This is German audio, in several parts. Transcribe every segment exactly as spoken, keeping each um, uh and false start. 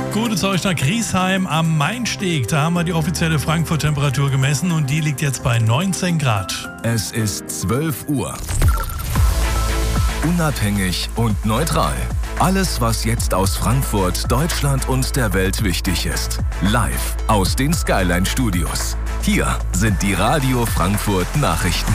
Gute Zeug nach Griesheim am Mainsteg. Da haben wir die offizielle Frankfurt-Temperatur gemessen und die liegt jetzt bei neunzehn Grad. Es ist zwölf Uhr. Unabhängig und neutral. Alles, was jetzt aus Frankfurt, Deutschland und der Welt wichtig ist. Live aus den Skyline-Studios. Hier sind die Radio Frankfurt Nachrichten.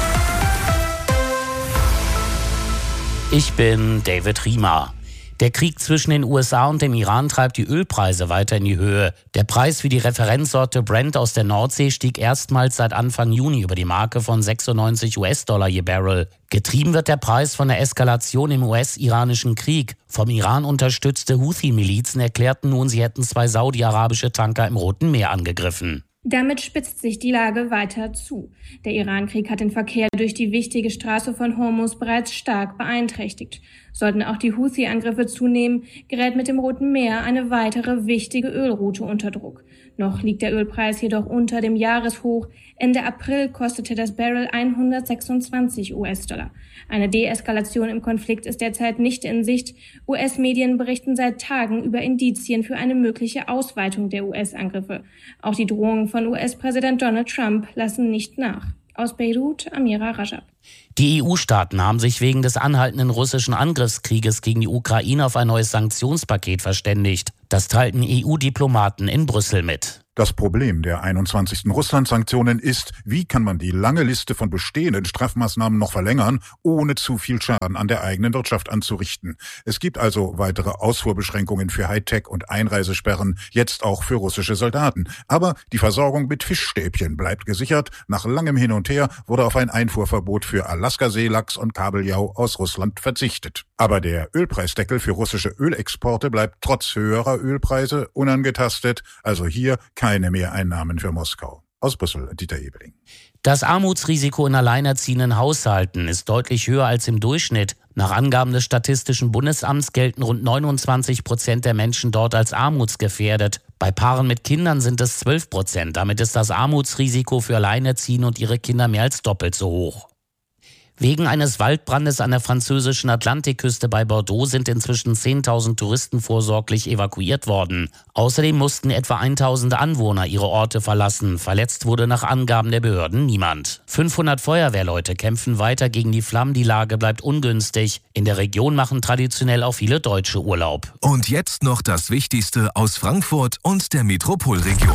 Ich bin David Riemer. Der Krieg zwischen den U S A und dem Iran treibt die Ölpreise weiter in die Höhe. Der Preis für die Referenzsorte Brent aus der Nordsee stieg erstmals seit Anfang Juni über die Marke von sechsundneunzig US-Dollar je Barrel. Getrieben wird der Preis von der Eskalation im U S-iranischen Krieg. Vom Iran unterstützte Houthi-Milizen erklärten nun, sie hätten zwei saudi-arabische Tanker im Roten Meer angegriffen. Damit spitzt sich die Lage weiter zu. Der Iran-Krieg hat den Verkehr durch die wichtige Straße von Hormuz bereits stark beeinträchtigt. Sollten auch die Houthi-Angriffe zunehmen, gerät mit dem Roten Meer eine weitere wichtige Ölroute unter Druck. Noch liegt der Ölpreis jedoch unter dem Jahreshoch. Ende April kostete das Barrel hundertsechsundzwanzig US-Dollar. Eine Deeskalation im Konflikt ist derzeit nicht in Sicht. U S-Medien berichten seit Tagen über Indizien für eine mögliche Ausweitung der U S-Angriffe. Auch die Drohungen von U S-Präsident Donald Trump lassen nicht nach. Aus Beirut, Amira Rajab. Die E U-Staaten haben sich wegen des anhaltenden russischen Angriffskrieges gegen die Ukraine auf ein neues Sanktionspaket verständigt. Das teilten E U-Diplomaten in Brüssel mit. Das Problem der einundzwanzigsten Russland-Sanktionen ist, wie kann man die lange Liste von bestehenden Strafmaßnahmen noch verlängern, ohne zu viel Schaden an der eigenen Wirtschaft anzurichten. Es gibt also weitere Ausfuhrbeschränkungen für Hightech und Einreisesperren, jetzt auch für russische Soldaten. Aber die Versorgung mit Fischstäbchen bleibt gesichert. Nach langem Hin und Her wurde auf ein Einfuhrverbot für Alaska-Seelachs und Kabeljau aus Russland verzichtet. Aber der Ölpreisdeckel für russische Ölexporte bleibt trotz höherer Ölpreise unangetastet. Also hier keine Mehreinnahmen für Moskau. Aus Brüssel, Dieter Ebeling. Das Armutsrisiko in alleinerziehenden Haushalten ist deutlich höher als im Durchschnitt. Nach Angaben des Statistischen Bundesamts gelten rund neunundzwanzig Prozent der Menschen dort als armutsgefährdet. Bei Paaren mit Kindern sind es zwölf Prozent. Damit ist das Armutsrisiko für Alleinerziehende und ihre Kinder mehr als doppelt so hoch. Wegen eines Waldbrandes an der französischen Atlantikküste bei Bordeaux sind inzwischen zehntausend Touristen vorsorglich evakuiert worden. Außerdem mussten etwa tausend Anwohner ihre Orte verlassen. Verletzt wurde nach Angaben der Behörden niemand. fünfhundert Feuerwehrleute kämpfen weiter gegen die Flammen. Die Lage bleibt ungünstig. In der Region machen traditionell auch viele Deutsche Urlaub. Und jetzt noch das Wichtigste aus Frankfurt und der Metropolregion.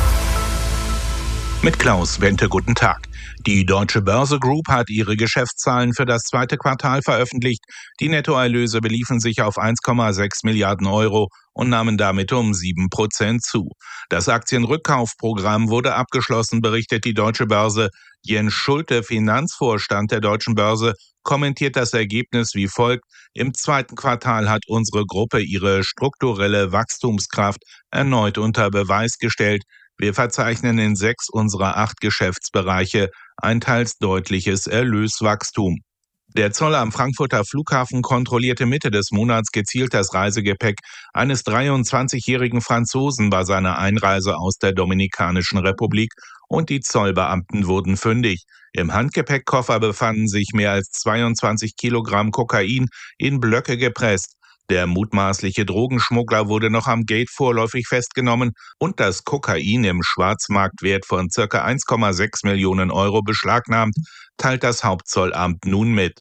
Mit Klaus Wente, guten Tag. Die Deutsche Börse Group hat ihre Geschäftszahlen für das zweite Quartal veröffentlicht. Die Nettoerlöse beliefen sich auf eins Komma sechs Milliarden Euro und nahmen damit um sieben Prozent zu. Das Aktienrückkaufprogramm wurde abgeschlossen, berichtet die Deutsche Börse. Jens Schulte, Finanzvorstand der Deutschen Börse, kommentiert das Ergebnis wie folgt. Im zweiten Quartal hat unsere Gruppe ihre strukturelle Wachstumskraft erneut unter Beweis gestellt. Wir verzeichnen in sechs unserer acht Geschäftsbereiche ein teils deutliches Erlöswachstum. Der Zoll am Frankfurter Flughafen kontrollierte Mitte des Monats gezielt das Reisegepäck eines dreiundzwanzigjährigen Franzosen bei seiner Einreise aus der Dominikanischen Republik und die Zollbeamten wurden fündig. Im Handgepäckkoffer befanden sich mehr als zweiundzwanzig Kilogramm Kokain in Blöcke gepresst. Der mutmaßliche Drogenschmuggler wurde noch am Gate vorläufig festgenommen und das Kokain im Schwarzmarktwert von ca. eins Komma sechs Millionen Euro beschlagnahmt, teilt das Hauptzollamt nun mit.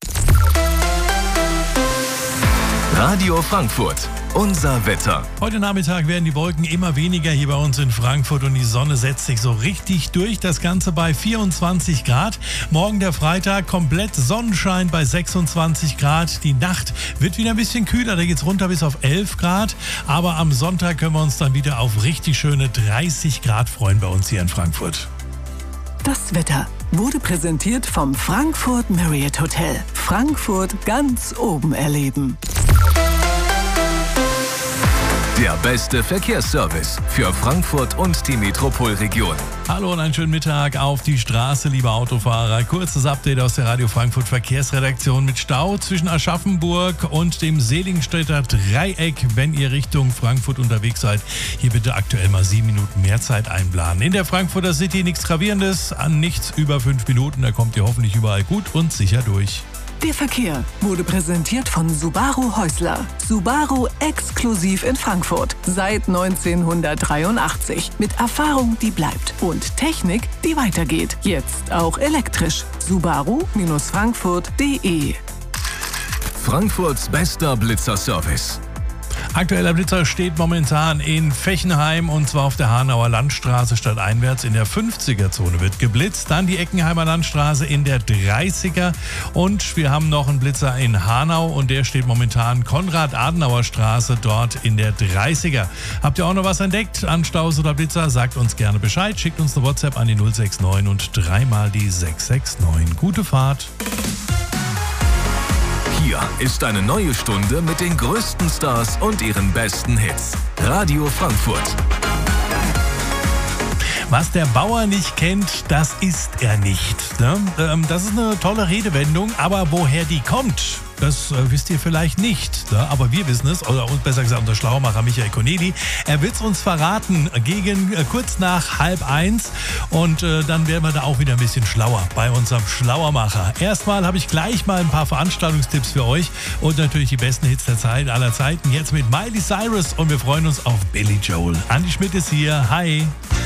Radio Frankfurt, unser Wetter. Heute Nachmittag werden die Wolken immer weniger hier bei uns in Frankfurt und die Sonne setzt sich so richtig durch. Das Ganze bei vierundzwanzig Grad. Morgen der Freitag, komplett Sonnenschein bei sechsundzwanzig Grad. Die Nacht wird wieder ein bisschen kühler, da geht's runter bis auf elf Grad. Aber am Sonntag können wir uns dann wieder auf richtig schöne dreißig Grad freuen bei uns hier in Frankfurt. Das Wetter wurde präsentiert vom Frankfurt Marriott Hotel. Frankfurt ganz oben erleben. Der beste Verkehrsservice für Frankfurt und die Metropolregion. Hallo und einen schönen Mittag auf die Straße, liebe Autofahrer. Kurzes Update aus der Radio Frankfurt Verkehrsredaktion mit Stau zwischen Aschaffenburg und dem Seligenstädter Dreieck, wenn ihr Richtung Frankfurt unterwegs seid. Hier bitte aktuell mal sieben Minuten mehr Zeit einplanen. In der Frankfurter City nichts Gravierendes, an nichts über fünf Minuten. Da kommt ihr hoffentlich überall gut und sicher durch. Der Verkehr wurde präsentiert von Subaru Häusler. Subaru exklusiv in Frankfurt. Seit neunzehnhundertdreiundachtzig. Mit Erfahrung, die bleibt. Und Technik, die weitergeht. Jetzt auch elektrisch. Subaru Frankfurt punkt de. Frankfurts bester Blitzerservice. Aktueller Blitzer steht momentan in Fechenheim und zwar auf der Hanauer Landstraße stadteinwärts in der fünfziger-Zone wird geblitzt. Dann die Eckenheimer Landstraße in der dreißiger und wir haben noch einen Blitzer in Hanau und der steht momentan Konrad-Adenauer-Straße dort in der dreißiger. Habt ihr auch noch was entdeckt an Staus oder Blitzer? Sagt uns gerne Bescheid. Schickt uns eine WhatsApp an die null sechs neun und dreimal die sechs sechs neun. Gute Fahrt. Hier ist eine neue Stunde mit den größten Stars und ihren besten Hits. Radio Frankfurt. Was der Bauer nicht kennt, das isst er nicht. Ne? Ähm, das ist eine tolle Redewendung, aber woher die kommt, das äh, wisst ihr vielleicht nicht. Ne? Aber wir wissen es, oder besser gesagt unser Schlauermacher Michael Koneli. Er wird es uns verraten gegen äh, kurz nach halb eins und äh, dann werden wir da auch wieder ein bisschen schlauer bei unserem Schlauermacher. Erstmal habe ich gleich mal ein paar Veranstaltungstipps für euch und natürlich die besten Hits der Zeit aller Zeiten. Jetzt mit Miley Cyrus und wir freuen uns auf Billy Joel. Andi Schmidt ist hier. Hi.